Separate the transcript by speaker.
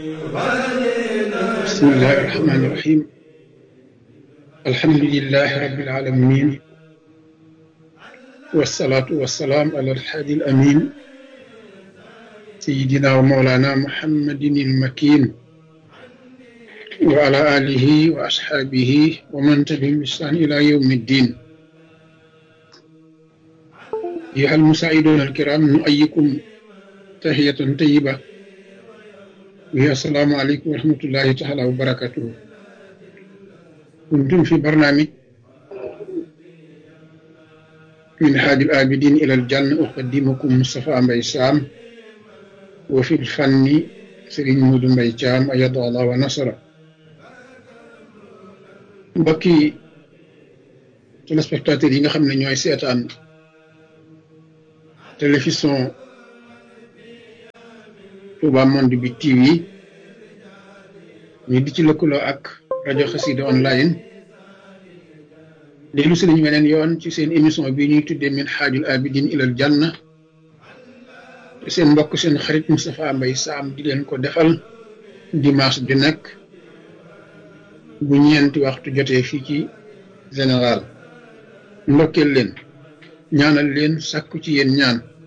Speaker 1: bismillahi irrahmani irrahim alhamdulilahi rabbil alamin wasalaatu wasalaam ala alhaadi al amin sayidina wa mawlana muhammadin ilmakin wa ala alihi wa ashaabihi wa man tabi'ahum bi ihsaan ila yawmi ddin ayyuha almusaa'iduuna alkiram nu'ayyikum tahiyatan tayyiba wi assalaamu aleykum wa rahmatullahi taala wa barakatuhu. kuntum fi barnaamij min haadil aabidiin ilal janna uqaddimukum Moustapha Mbaye Sam wa fil fanni Serigne Modou Mbaye Thiam ayyadahu Allah wa nasara. mbokki téléspectateurs yi nga xam ne ñooy seetaan télévision Touba Monde bi TV ñu di ci lëkkaloo ak rajo Xassida online dellu si nañu weneen yoon ci seen émission bi ñuy tuddee min haajul abidin ilal janna te seen mbokk seen xarit Moustapha Mbaye Sam di leen ko defal dimanche bi nekk bu ñeenti waxtu jotee fii ci général ndokkeel leen ñaanal leen sàkku ci yéen ñaan